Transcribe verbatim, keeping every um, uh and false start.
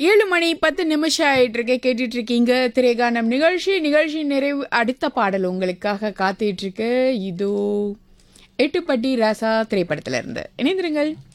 ஏழு மணி பத்து நிமிஷம் ஆயிட்டு இருக்கு. கேட்டுட்டு இருக்கீங்க திரைகானம் நிகழ்ச்சி. நிகழ்ச்சி நிறைவு அடுத்த பாடல் உங்களுக்காக காத்துட்டு இருக்கு. இதோ எட்டுப்பட்டி ராசா திரைப்படத்துல இருந்து இணைந்திருங்கள்.